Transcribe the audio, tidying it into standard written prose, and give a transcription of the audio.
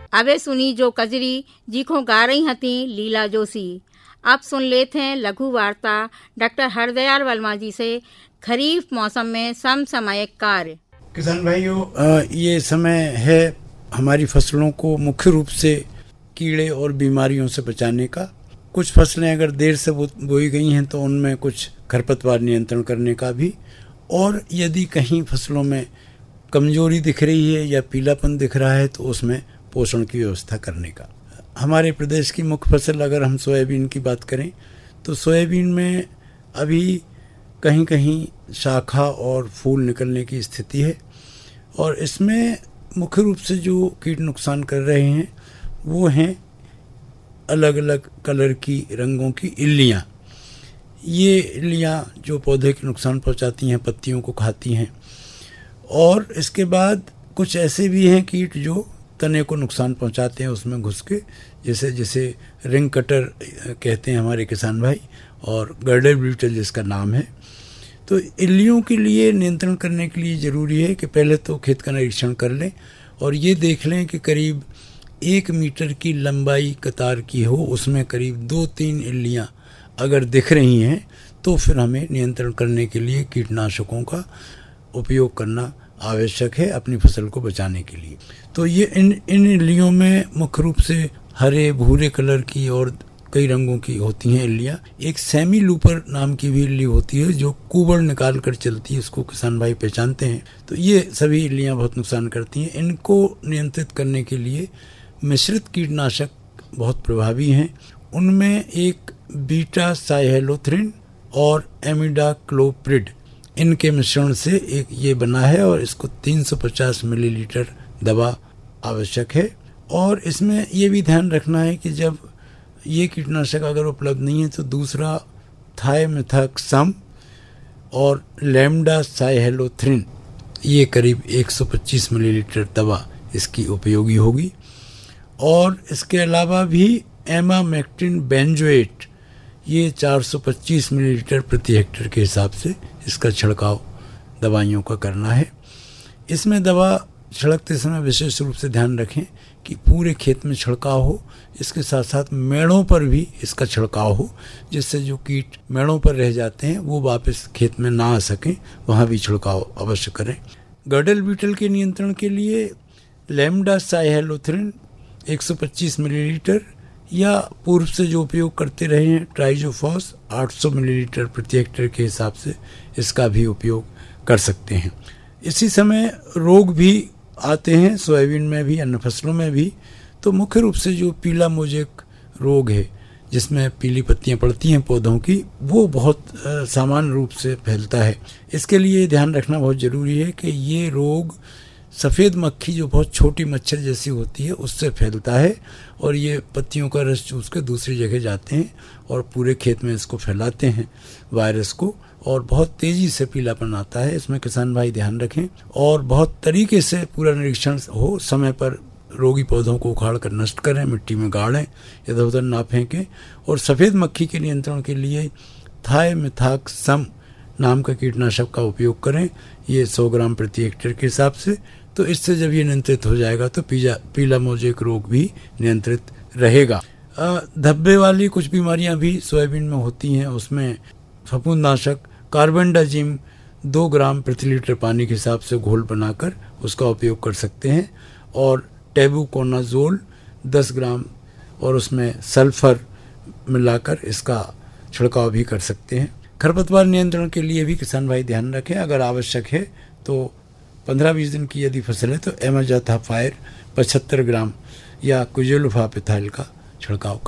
अबे सुनी जो कजरी जीखो गा रही हती लीला जोशी। अब सुन लेते हैं लघु वार्ता डॉक्टर हरदयाल वर्मा जी से खरीफ मौसम में समसामयिक कार्य। किसान भाइयों, ये समय है हमारी फसलों को मुख्य रूप से कीड़े और बीमारियों से बचाने का। कुछ फसलें अगर देर से बोई गई हैं तो उनमें कुछ खरपतवार नियंत्रण करने का भी, और यदि कहीं फसलों में कमजोरी दिख रही है या पीलापन दिख रहा है तो उसमें पोषण की व्यवस्था करने का। हमारे प्रदेश की मुख्य फसल अगर हम सोयाबीन की बात करें तो सोयाबीन में अभी कहीं कहीं शाखा और फूल निकलने की स्थिति है, और इसमें मुख्य रूप से जो कीट नुकसान कर रहे हैं वो हैं अलग अलग कलर की, रंगों की इल्लियाँ। ये इल्लियाँ जो पौधे के नुकसान पहुंचाती हैं, पत्तियों को खाती हैं। और इसके बाद कुछ ऐसे भी हैं कीट जो तने को नुकसान पहुंचाते हैं उसमें घुस के, जैसे रिंग कटर कहते हैं हमारे किसान भाई, और गर्डल ब्यूटल जिसका नाम है। तो इल्लियों के लिए नियंत्रण करने के लिए ज़रूरी है कि पहले तो खेत का निरीक्षण कर लें और ये देख लें कि करीब 1 मीटर की लंबाई कतार की हो, उसमें करीब 2-3 इल्लियाँ अगर दिख रही हैं तो फिर हमें नियंत्रण करने के लिए कीटनाशकों का उपयोग करना आवश्यक है अपनी फसल को बचाने के लिए। तो ये इन इल्लियों में मुख्य रूप से हरे भूरे कलर की और कई रंगों की होती हैं इल्लियाँ। एक सेमी लूपर नाम की भी इल्ली होती है जो कुबड़ निकाल कर चलती है, उसको किसान भाई पहचानते हैं। तो ये सभी इल्लियाँ बहुत नुकसान करती हैं। इनको नियंत्रित करने के लिए मिश्रित कीटनाशक बहुत प्रभावी हैं। उनमें एक बीटा साइहेलोथ्रिन और एमिडाक्लोप्रिड, इनके मिश्रण से एक ये बना है और इसको 350 मिलीलीटर दवा आवश्यक है। और इसमें ये भी ध्यान रखना है कि जब ये कीटनाशक अगर उपलब्ध नहीं है तो दूसरा थायमेथाक्सम और लैम्डा साइहेलोथ्रिन, ये करीब 125 मिलीलीटर दवा इसकी उपयोगी होगी। और इसके अलावा भी एमामेक्टिन बेंजोएट, ये 425 मिलीलीटर प्रति हेक्टेयर के हिसाब से इसका छिड़काव दवाइयों का करना है। इसमें दवा छिड़कते समय विशेष रूप से ध्यान रखें कि पूरे खेत में छिड़काव हो, इसके साथ साथ मेड़ों पर भी इसका छिड़काव हो, जिससे जो कीट मेड़ों पर रह जाते हैं वो वापस खेत में ना आ सकें, वहाँ भी छिड़काव अवश्य करें। गर्डल बीटल के नियंत्रण के लिए लैम्डा साइहेलोथ्रिन 125 मिलीलीटर या पूर्व से जो उपयोग करते रहे हैं ट्राइजोफॉस 800 मिलीलीटर प्रति हेक्टेयर के हिसाब से इसका भी उपयोग कर सकते हैं। इसी समय रोग भी आते हैं सोयाबीन में भी, अन्य फसलों में भी। तो मुख्य रूप से जो पीला मोजेक रोग है जिसमें पीली पत्तियां पड़ती हैं पौधों की, वो बहुत सामान्य रूप से फैलता है। इसके लिए ध्यान रखना बहुत ज़रूरी है कि ये रोग सफ़ेद मक्खी जो बहुत छोटी मच्छर जैसी होती है उससे फैलता है, और ये पत्तियों का रस चूस कर दूसरी जगह जाते हैं और पूरे खेत में इसको फैलाते हैं वायरस को, और बहुत तेज़ी से पीलापन आता है। इसमें किसान भाई ध्यान रखें और बहुत तरीके से पूरा निरीक्षण हो, समय पर रोगी पौधों को उखाड़ कर नष्ट करें, मिट्टी में गाड़ें, इधर उधर ना फेंकें। और सफ़ेद मक्खी के नियंत्रण के लिए थायमेथाक्सम नाम का कीटनाशक का उपयोग करें, ये 100 ग्राम प्रति हेक्टेयर के हिसाब से। तो इससे जब ये नियंत्रित हो जाएगा तो पीला मोजेक रोग भी नियंत्रित रहेगा। धब्बे वाली कुछ बीमारियां भी सोयाबीन में होती हैं, उसमें फफूंदनाशक कार्बेंडाजिम 2 ग्राम प्रति लीटर पानी के हिसाब से घोल बनाकर उसका उपयोग कर सकते हैं, और टेबुकोनाजोल 10 ग्राम और उसमें सल्फर मिलाकर इसका छिड़काव भी कर सकते हैं। खरपतवार नियंत्रण के लिए भी किसान भाई ध्यान रखें, अगर आवश्यक है तो 15-20 दिन की यदि फसल है तो एमाजाथाफायर 75 ग्राम या क्विजोलोफापिथाइल का छिड़काव